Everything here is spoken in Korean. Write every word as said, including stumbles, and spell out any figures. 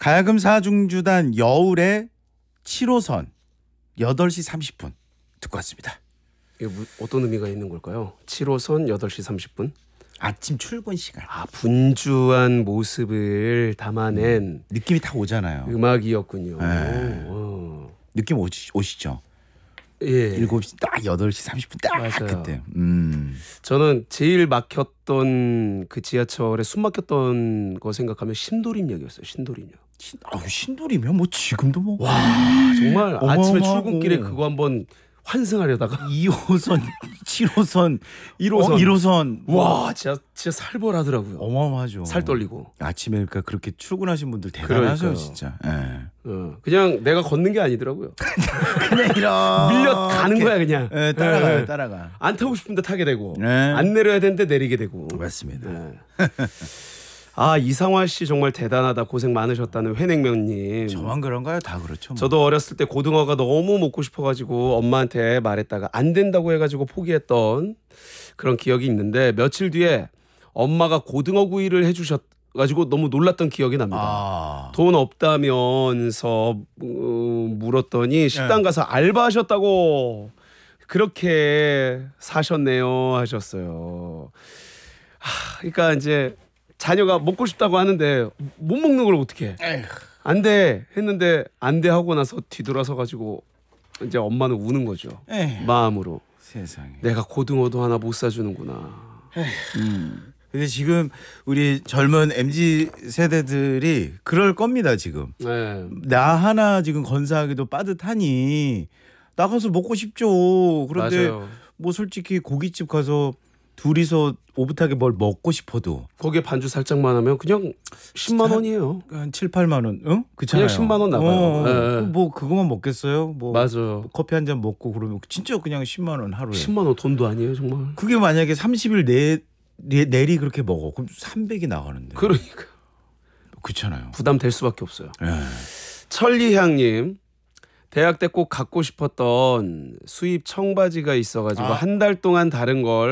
가야금 사중주단 여울의 칠 호선 여덟 시 삼십 분 듣고 왔습니다. 이게 뭐, 어떤 의미가 있는 걸까요? 칠 호선 여덟 시 삼십 분. 아침 출근 시간. 아, 분주한 모습을 담아낸 느낌이 다 오잖아요. 음악이었군요. 네. 오. 느낌 오시, 오시죠? 예. 일곱 시 딱 여덟 시 삼십 분 딱 맞아요. 그때. 음. 저는 제일 막혔던 그 지하철에 숨 막혔던 거 생각하면 신도림역이었어요. 신도림역. 신, 아우, 신도리면 뭐 지금도 뭐. 와, 정말 아침에 어마어마하고. 출근길에 그거 한번 환승하려다가 이 호선, 칠 호선, 일 호선. 어, 일 호선. 와, 진짜 진짜 살벌하더라고요. 어마어마하죠. 살 떨리고. 아침에 그러니까 그렇게 출근하신 분들 대단하세요, 그러니까요. 진짜. 예. 어, 그냥 내가 걷는 게 아니더라고요. 그냥 이런 밀려 가는 거야 그냥. 예, 따라가요, 예. 따라가. 안 타고 싶은데 타게 되고 네. 안 내려야 되는데 내리게 되고. 맞습니다. 네. 아, 이상화 씨 정말 대단하다. 고생 많으셨다는 회냉면님. 저만 그런가요? 다 그렇죠. 뭐. 저도 어렸을 때 고등어가 너무 먹고 싶어가지고 엄마한테 말했다가 안 된다고 해가지고 포기했던 그런 기억이 있는데 며칠 뒤에 엄마가 고등어 구이를 해주셔가지고 너무 놀랐던 기억이 납니다. 아. 돈 없다면서 어, 물었더니 식당 가서 알바하셨다고 그렇게 사셨네요 하셨어요. 하, 그러니까 이제 자녀가 먹고 싶다고 하는데 못 먹는 걸 어떻게 해? 안 돼 했는데 안 돼 하고 나서 뒤돌아서 가지고 이제 엄마는 우는 거죠. 에휴. 마음으로 세상에. 내가 고등어도 하나 못 사주는구나. 음. 근데 지금 우리 젊은 엠지 세대들이 그럴 겁니다, 지금. 네. 나 하나 지금 건사하기도 빠듯하니 나가서 먹고 싶죠. 그런데 맞아요. 뭐 솔직히 고깃집 가서 둘이서 오붓하게 뭘 먹고 싶어도 거기에 반주 살짝만 하면 그냥 십만 원이에요. 한 칠, 팔만 원, 응? 그렇잖아요. 그냥 십만 원 나가요. 어, 네. 뭐 그거만 먹겠어요? 뭐 맞아요. 커피 한 잔 먹고 그러면 진짜 그냥 십만 원 하루에. 십만 원 돈도 아니에요 정말. 그게 만약에 삼십 일 내, 내 내리 그렇게 먹어. 그럼 삼백이 나가는데. 그러니까 그렇잖아요. 부담 될 수밖에 없어요. 예. 천리향님, 대학 때 꼭 갖고 싶었던 수입 청바지가 있어가지고 아. 한 달 동안 다른 걸